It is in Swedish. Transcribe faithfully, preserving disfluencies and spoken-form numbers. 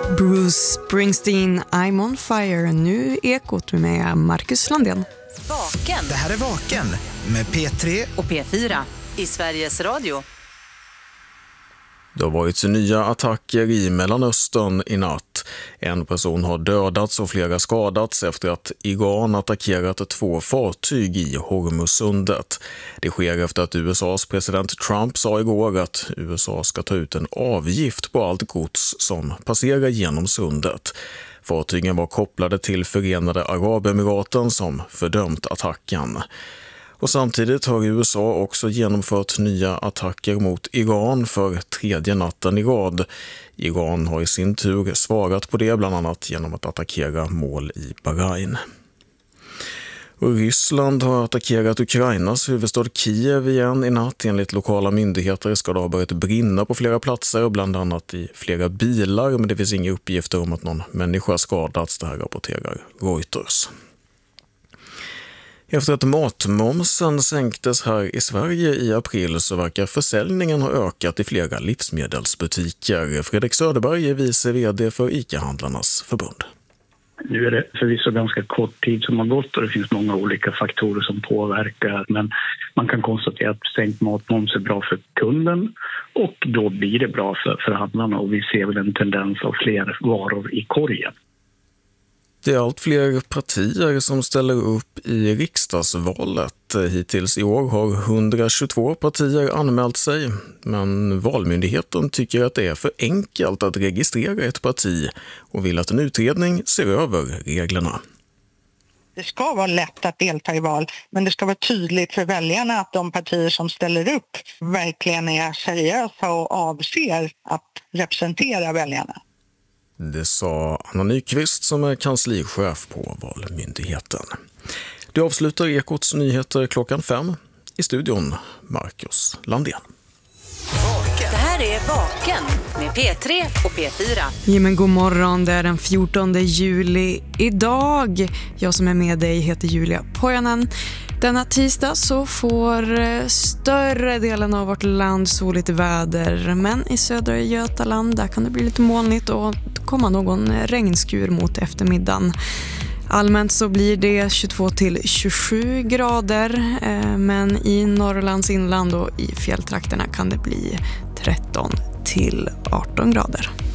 Bruce Springsteen, I'm on fire. Nu Ekot med Marcus Landén. Vaken. Det här är Vaken med P tre och P fyra i Sveriges Radio. Det har varit nya attacker i Mellanöstern i natt. En person har dödats och flera skadats efter att Iran attackerat två fartyg i Hormuzsundet. Det sker efter att U S A:s president Trump sa igår att U S A ska ta ut en avgift på allt gods som passerar genom sundet. Fartygen var kopplade till Förenade Arabemiraten som fördömt attacken. Och samtidigt har U S A också genomfört nya attacker mot Iran för tredje natten i rad. Iran har i sin tur svarat på det bland annat genom att attackera mål i Bahrain. Och Ryssland har attackerat Ukrainas huvudstad Kiev igen i natt. Enligt lokala myndigheter ska det ha börjat brinna på flera platser, bland annat i flera bilar, men det finns inga uppgifter om att någon människa skadats, det här rapporterar Reuters. Efter att matmomsen sänktes här i Sverige i april så verkar försäljningen ha ökat i flera livsmedelsbutiker. Fredrik Söderberg är vice vd för ICA-handlarnas förbund. Nu är det förvisso ganska kort tid som har gått och det finns många olika faktorer som påverkar. Men man kan konstatera att sänkt matmoms är bra för kunden och då blir det bra för, för handlarna. Och vi ser väl en tendens av fler varor i korgen. Det är allt fler partier som ställer upp i riksdagsvalet. Hittills i år har hundratjugotvå partier anmält sig. Men Valmyndigheten tycker att det är för enkelt att registrera ett parti och vill att en utredning ser över reglerna. Det ska vara lätt att delta i val, men det ska vara tydligt för väljarna att de partier som ställer upp verkligen är seriösa och avser att representera väljarna. Det sa Anna Nyqvist som är kanslichef på Valmyndigheten. Det avslutar Ekots nyheter klockan fem. I studion Marcus Landén. Det här är Vaken med P tre och P fyra. Ja, men god morgon, det är den fjortonde juli idag. Jag som är med dig heter Julia Pojanen. Denna tisdag så får större delen av vårt land soligt väder, men i södra Götaland där kan det bli lite molnigt och komma någon regnskur mot eftermiddagen. Allmänt så blir det tjugotvå till tjugosju grader, men i Norrlands inland och i fjälltrakterna kan det bli tretton till arton grader.